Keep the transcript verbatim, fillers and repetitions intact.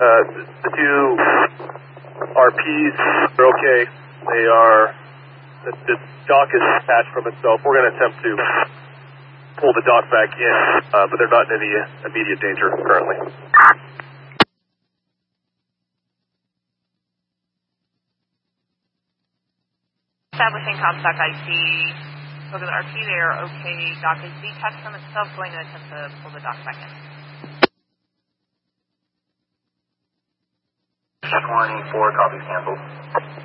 Uh, the, the two R Ps are okay. They are, the, the dock is detached from itself. We're going to attempt to pull the dock back in, uh, but they're not in any immediate danger currently. Establishing Comstock I C. Look at the R P, they are okay. Dock is detached from itself, going to attempt to pull the dock back in. twenty-four, copies canceled.